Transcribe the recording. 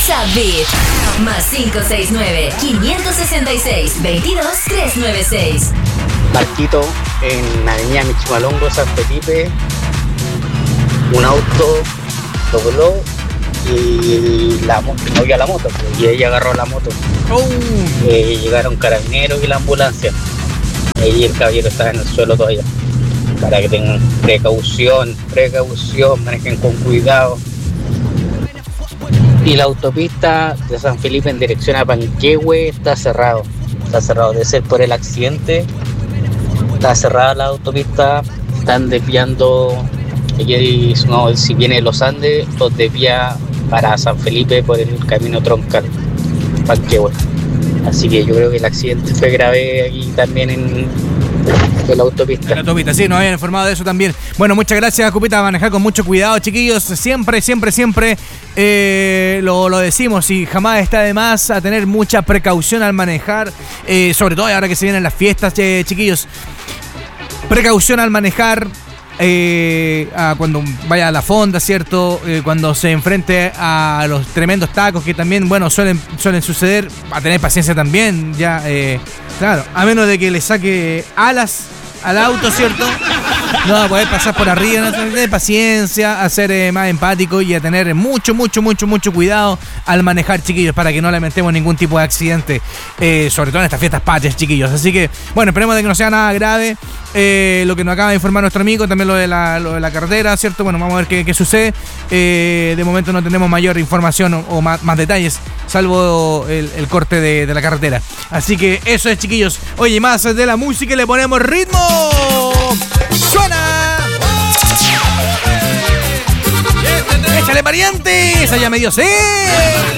WhatsApp Beat más 569-566-22396. Marquito, en la avenida Michimalongo, San Felipe, un auto dobló y no vio la moto, y ella agarró la moto. Llegaron carabineros y la ambulancia, y el caballero estaba en el suelo todavía. Para que tengan precaución, manejen con cuidado. Y la autopista de San Felipe en dirección a Panquehue está cerrado, debe ser por el accidente. Está cerrada la autopista, están desviando, si viene de los Andes, los desvía para San Felipe por el camino troncal, Panquehue. Así que yo creo que el accidente fue grave aquí también en la autopista. En la autopista, sí, nos habían informado de eso también. Bueno, muchas gracias, Cupita, a manejar con mucho cuidado, chiquillos. Siempre lo decimos, y jamás está de más a tener mucha precaución al manejar, sobre todo ahora que se vienen las fiestas, chiquillos. Precaución al manejar. Cuando vaya a la fonda, ¿cierto? Cuando se enfrente a los tremendos tacos que también, bueno, suelen suceder, a tener paciencia también, ya, claro, a menos de que le saque alas al auto, ¿cierto? No va a poder pasar por arriba, no tener paciencia, a ser más empático y a tener mucho cuidado al manejar, chiquillos, para que no lamentemos ningún tipo de accidente, sobre todo en estas fiestas patrias, chiquillos. Así que, bueno, esperemos de que no sea nada grave. Lo que nos acaba de informar nuestro amigo, también lo de la carretera, ¿cierto? Bueno, vamos a ver qué sucede. De momento no tenemos mayor información o más detalles, salvo el corte de la carretera. Así que eso es, chiquillos. Oye, más de la música y le ponemos ritmo. ¡Suena! ¡Échale, parientes! ¡Allá medio sé!